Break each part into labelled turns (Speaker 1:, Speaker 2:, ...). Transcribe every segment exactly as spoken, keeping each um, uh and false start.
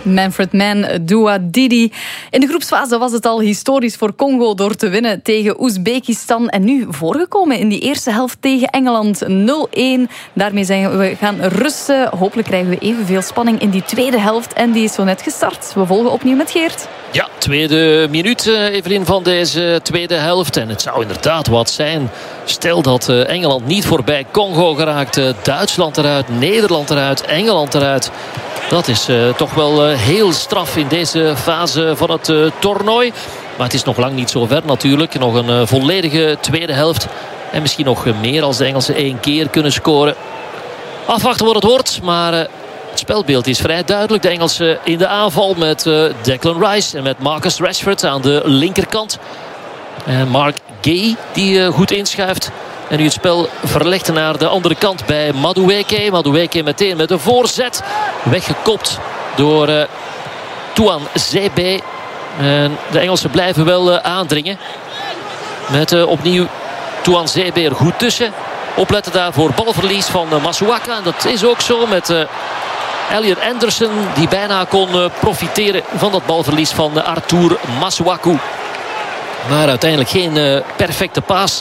Speaker 1: Manfred Mann, Dua Didi. In de groepsfase was het al historisch voor Congo door te winnen tegen Oezbekistan. En nu voorgekomen in die eerste helft tegen Engeland nul-een. Daarmee zijn we gaan rusten. Hopelijk krijgen we evenveel spanning in die tweede helft. En die is zo net gestart. We volgen opnieuw met Geert.
Speaker 2: Ja, tweede minuut, Evelien, van deze tweede helft. En het zou inderdaad wat zijn. Stel dat Engeland niet voorbij Congo geraakt. Duitsland eruit, Nederland eruit, Engeland eruit. Dat is uh, toch wel uh, heel straf in deze fase van het uh, toernooi. Maar het is nog lang niet zo ver natuurlijk. Nog een uh, volledige tweede helft. En misschien nog uh, meer als de Engelsen één keer kunnen scoren. Afwachten wat het wordt, maar... Uh, Het spelbeeld is vrij duidelijk. De Engelsen in de aanval met uh, Declan Rice en met Marcus Rashford aan de linkerkant. En Mark Gay die uh, goed inschuift. En nu het spel verlegt naar de andere kant bij Madueke. Madueke meteen met een voorzet. Weggekopt door uh, Touan Zebe. En de Engelsen blijven wel uh, aandringen. Met uh, opnieuw Touan Zebe er goed tussen. Opletten daar voor balverlies van uh, Masuaka. En dat is ook zo met... Uh, Elliot Anderson die bijna kon uh, profiteren van dat balverlies van uh, Arthur Masuaku. Maar uiteindelijk geen uh, perfecte paas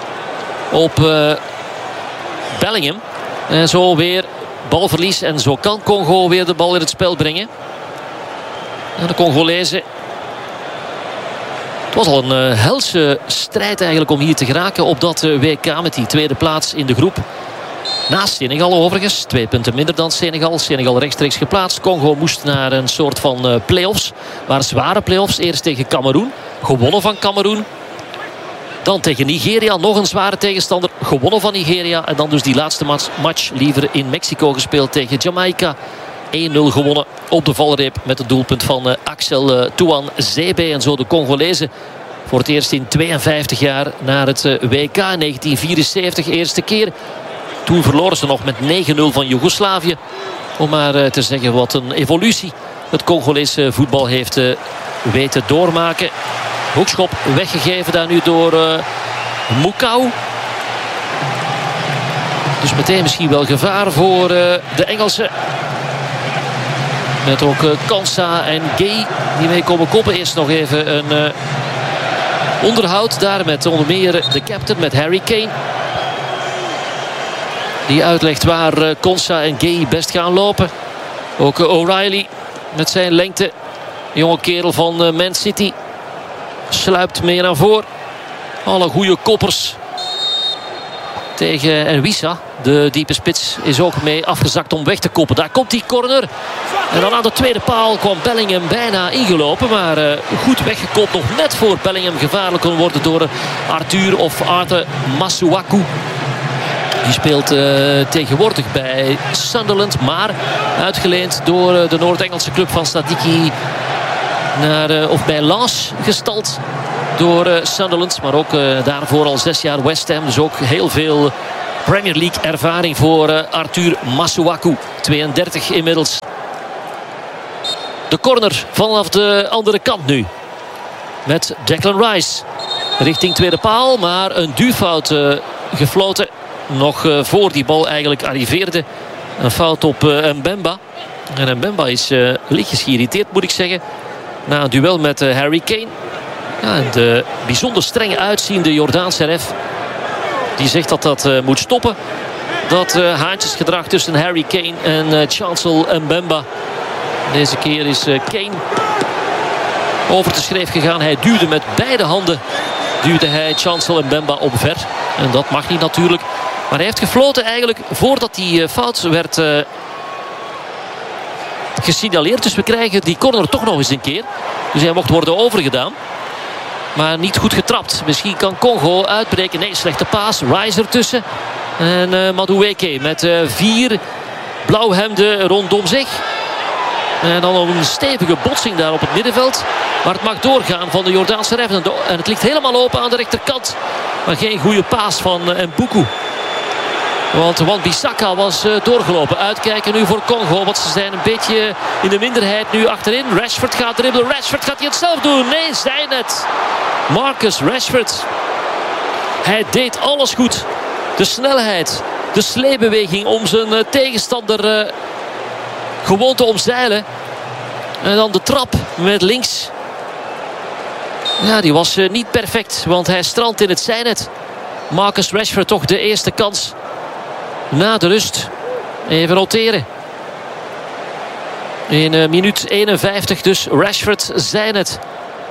Speaker 2: op uh, Bellingham. En zo weer balverlies. En zo kan Congo weer de bal in het spel brengen. En de Congolezen. Het was al een uh, helse strijd eigenlijk om hier te geraken op dat uh, W K met die tweede plaats in de groep. Naast Senegal overigens. Twee punten minder dan Senegal. Senegal rechtstreeks geplaatst. Congo moest naar een soort van uh, play-offs. Waar zware play-offs. Eerst tegen Cameroen. Gewonnen van Cameroen. Dan tegen Nigeria. Nog een zware tegenstander. Gewonnen van Nigeria. En dan dus die laatste match, match liever in Mexico gespeeld tegen Jamaica. één nul gewonnen op de valreep. Met het doelpunt van uh, Axel uh, Touan Zebe. En zo de Congolezen. Voor het eerst in tweeënvijftig jaar naar het uh, W K in negentien vierenzeventig. Eerste keer. Toen verloren ze nog met negen nul van Joegoslavië. Om maar uh, te zeggen wat een evolutie het Congolese voetbal heeft uh, weten doormaken. Hoekschop weggegeven daar nu door uh, Mukau. Dus meteen misschien wel gevaar voor uh, de Engelsen. Met ook uh, Kansa en Gay die mee komen koppen. Eerst nog even een uh, onderhoud daar met onder meer de captain met Harry Kane. Die uitlegt waar uh, Konsa en Gay best gaan lopen. Ook uh, O'Reilly met zijn lengte. Jonge kerel van uh, Man City. Sluipt meer naar voren. Alle goede koppers. Tegen Enwisa. De diepe spits is ook mee afgezakt om weg te koppen. Daar komt die corner. En dan aan de tweede paal kwam Bellingham bijna ingelopen. Maar uh, goed weggekopt. Nog net voor Bellingham gevaarlijk kon worden door uh, Arthur of Arthur Masuaku. Die speelt uh, tegenwoordig bij Sunderland. Maar uitgeleend door uh, de Noord-Engelse club van Sadiki. Naar, uh, of bij Lens gestald door uh, Sunderland. Maar ook uh, daarvoor al zes jaar West Ham. Dus ook heel veel Premier League ervaring voor uh, Arthur Masuaku. tweeëndertig inmiddels. De corner vanaf de andere kant nu. Met Declan Rice. Richting tweede paal. Maar een duwfout uh, gefloten. Nog uh, voor die bal eigenlijk arriveerde. Een fout op uh, Mbemba. En Mbemba is uh, lichtjes geïrriteerd moet ik zeggen. Na een duel met uh, Harry Kane. Ja, en de bijzonder streng uitziende Jordaanse ref. Die zegt dat dat uh, moet stoppen. Dat uh, haantjesgedrag tussen Harry Kane en uh, Chancel Mbemba. Deze keer is uh, Kane over de schreef gegaan. Hij duwde met beide handen. Duwde hij Chancel Mbemba omver. En dat mag niet natuurlijk. Maar hij heeft gefloten eigenlijk voordat die uh, fout werd uh, gesignaleerd. Dus we krijgen die corner toch nog eens een keer. Dus hij mocht worden overgedaan. Maar niet goed getrapt. Misschien kan Congo uitbreken. Nee, slechte paas. Rice ertussen. En uh, Madueke met uh, vier blauwhemden rondom zich. En dan een stevige botsing daar op het middenveld. Maar het mag doorgaan van de Jordaanse ref. En het ligt helemaal open aan de rechterkant. Maar geen goede paas van uh, Mbuku. Want Wan-Bissaka was uh, doorgelopen. Uitkijken nu voor Congo. Want ze zijn een beetje in de minderheid nu achterin. Rashford gaat dribbelen. Rashford gaat hij het zelf doen. Nee, zij net. Marcus Rashford. Hij deed alles goed. De snelheid. De sleepbeweging om zijn uh, tegenstander uh, gewoon te omzeilen. En dan de trap met links. Ja, die was uh, niet perfect, want hij strandt in het zijnet. Marcus Rashford toch de eerste kans. Na de rust. Even noteren. In uh, minuut eenenvijftig dus Rashford zijnet.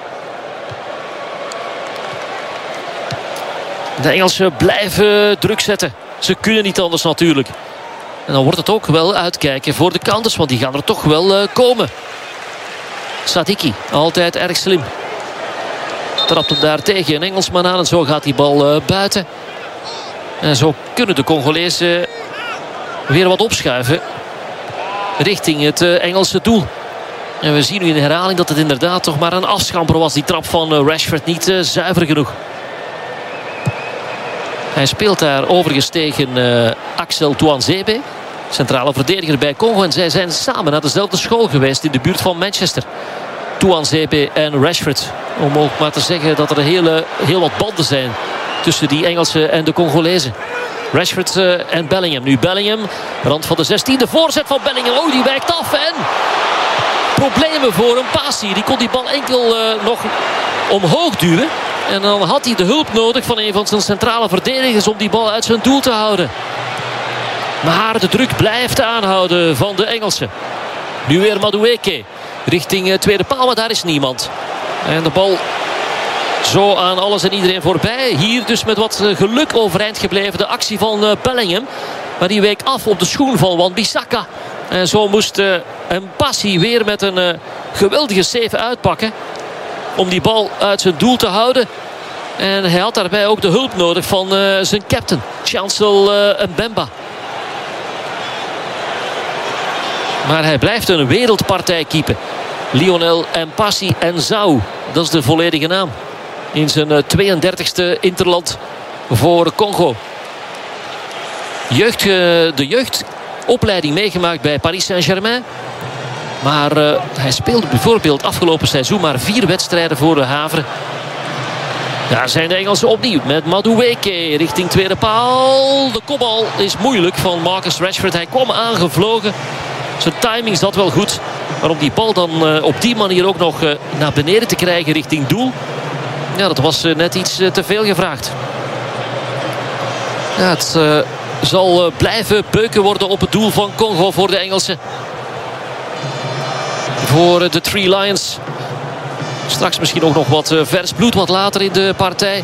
Speaker 2: De Engelsen blijven druk zetten. Ze kunnen niet anders natuurlijk. En dan wordt het ook wel uitkijken voor de counters, want die gaan er toch wel uh, komen. Sadiki, altijd erg slim. Trapt hem daar tegen een Engelsman aan en zo gaat die bal uh, buiten. En zo kunnen de Congolezen weer wat opschuiven richting het uh, Engelse doel. En we zien nu in de herhaling dat het inderdaad toch maar een afschamper was. Die trap van uh, Rashford niet uh, zuiver genoeg. Hij speelt daar overigens tegen uh, Axel Tuanzebe, centrale verdediger bij Congo. En zij zijn samen naar dezelfde school geweest in de buurt van Manchester. Tuanzebe en Rashford. Om ook maar te zeggen dat er hele, heel wat banden zijn tussen die Engelsen en de Congolezen. Rashford uh, en Bellingham. Nu Bellingham, rand van de zestien. De voorzet van Bellingham. Oh, die wijkt af. En problemen voor een passie. Die kon die bal enkel uh, nog omhoog duwen. En dan had hij de hulp nodig van een van zijn centrale verdedigers om die bal uit zijn doel te houden. Maar de druk blijft aanhouden van de Engelsen. Nu weer Madueke richting uh, tweede paal, maar daar is niemand. En de bal zo aan alles en iedereen voorbij. Hier dus met wat geluk overeind gebleven de actie van uh, Bellingham. Maar die week af op de schoen van Wan-Bissaka. En zo moest uh, Mpassi weer met een uh, geweldige save uitpakken. Om die bal uit zijn doel te houden. En hij had daarbij ook de hulp nodig van uh, zijn captain. Chancel uh, Mbemba. Maar hij blijft een wereldpartij keeper. Lionel Mpassi Nzau. Dat is de volledige naam. In zijn uh, tweeëndertigste interland voor Congo. Jeugd, uh, de jeugdopleiding meegemaakt bij Paris Saint-Germain. Maar uh, hij speelde bijvoorbeeld afgelopen seizoen maar vier wedstrijden voor de Havre. Daar zijn de Engelsen opnieuw met Madueke richting tweede paal. De kopbal is moeilijk van Marcus Rashford. Hij kwam aangevlogen. Zijn timing zat wel goed. Maar om die bal dan uh, op die manier ook nog uh, naar beneden te krijgen richting doel. Ja, dat was uh, net iets uh, te veel gevraagd. Ja, het uh, zal uh, blijven beuken worden op het doel van Congo voor de Engelsen. Voor uh, de Three Lions. Straks misschien ook nog wat uh, vers bloed wat later in de partij.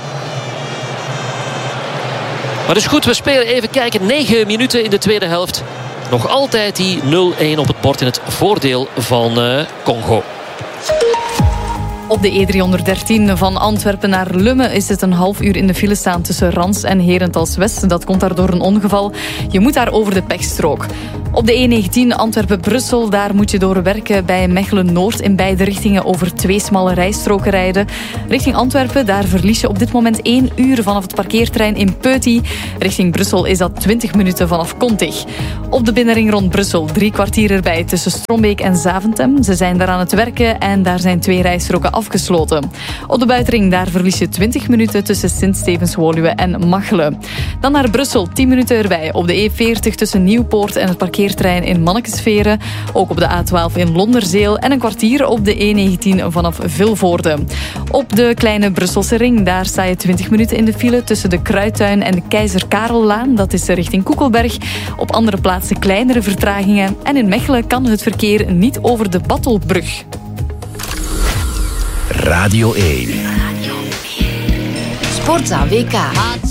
Speaker 2: Maar dus goed, we spelen even kijken. negen minuten in de tweede helft. Nog altijd die nul-een op het bord in het voordeel van uh, Congo.
Speaker 1: Op de E driehonderddertien van Antwerpen naar Lummen is het een half uur in de file staan tussen Rans en Herentals-West. Dat komt daar door een ongeval. Je moet daar over de pechstrook. Op de E negentien Antwerpen-Brussel, daar moet je doorwerken bij Mechelen-Noord in beide richtingen over twee smalle rijstroken rijden. Richting Antwerpen, daar verlies je op dit moment één uur vanaf het parkeerterrein in Peuty. Richting Brussel is dat twintig minuten vanaf Kontig. Op de binnenring rond Brussel drie kwartier erbij tussen Strombeek en Zaventem. Ze zijn daar aan het werken en daar zijn twee rijstroken afgesloten. Op de buitenring, daar verlies je twintig minuten tussen Sint-Stevens-Woluwe en Machelen. Dan naar Brussel, tien minuten erbij. Op de E veertig tussen Nieuwpoort en het parkeerterrein in Mannekesveren. Ook op de A twaalf in Londerzeel. En een kwartier op de E negentien vanaf Vilvoorde. Op de kleine Brusselse ring, daar sta je twintig minuten in de file tussen de Kruidtuin en de Keizer Karellaan. Dat is richting Koekelberg. Op andere plaatsen kleinere vertragingen. En in Mechelen kan het verkeer niet over de Battelbrug.
Speaker 3: Radio één.
Speaker 4: Sportza W K.